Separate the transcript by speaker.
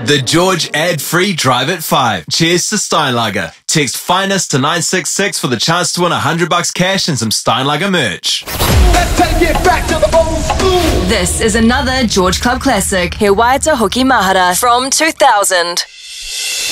Speaker 1: The George ad-free Drive at 5. Cheers to Steinlager. Text FINEST to 966 for the chance to win $100 cash and some Steinlager merch.
Speaker 2: Let's take it back to the old school.
Speaker 3: This is another George Club classic, He Waita Hoki Mahara from 2000.